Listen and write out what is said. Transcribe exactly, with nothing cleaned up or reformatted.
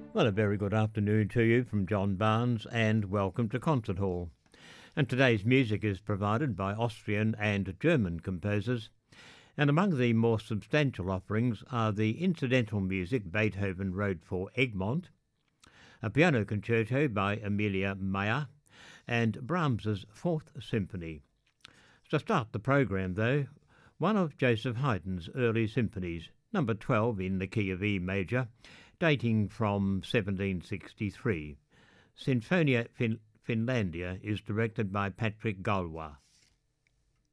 Well, a very good afternoon to you from John Barnes and welcome to Concert Hall. And today's music is provided by Austrian and German composers. And among the more substantial offerings are the incidental music Beethoven wrote for Egmont, a piano concerto by Emilia Meyer, and Brahms's Fourth Symphony. To start the program, though, one of Joseph Haydn's early symphonies, number twelve in the key of E major, dating from seventeen sixty-three. Sinfonia fin- Finlandia is directed by Patrick Galois.